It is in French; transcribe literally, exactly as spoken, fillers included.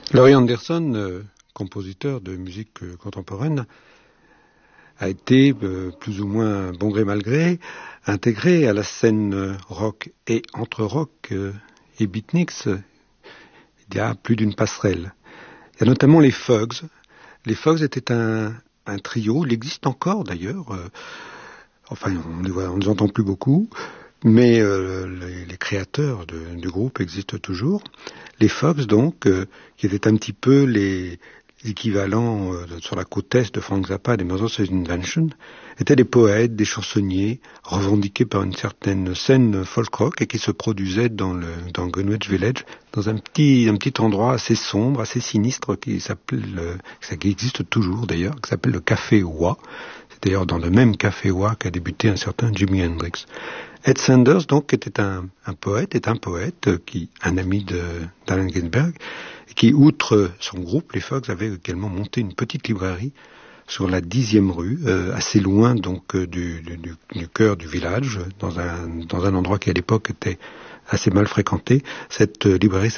Laurie Anderson, euh, compositeur de musique euh, contemporaine, a été, euh, plus ou moins bon gré mal gré, intégré à la scène euh, rock. Et entre rock euh, et beatniks, euh, il y a plus d'une passerelle. Il y a notamment les Fugs. Les Fugs étaient un, un trio, il existe encore d'ailleurs, euh, enfin on ne on les entend plus beaucoup, mais euh, les, les créateurs de, du groupe existent toujours. Les Fugs donc, euh, qui étaient un petit peu les l'équivalent euh, sur la côte est de Frank Zappa et des Mothers of Invention, étaient des poètes, des chansonniers, revendiqués par une certaine scène folk rock et qui se produisaient dans le dans Greenwich Village, dans un petit un petit endroit assez sombre, assez sinistre qui s'appelle, euh, qui existe toujours d'ailleurs, qui s'appelle le Café Wa. C'est d'ailleurs dans le même Café Wa qu'a débuté un certain Jimi Hendrix. Ed Sanders, donc, était un, un poète, est un poète, euh, qui, un ami de, d'Allen Ginsberg, qui, outre son groupe, les Fugs, avait également monté une petite librairie sur la dixième rue, euh, assez loin, donc, euh, du, du, du, du cœur du village, dans un, dans un endroit qui, à l'époque, était assez mal fréquenté. Cette euh, librairie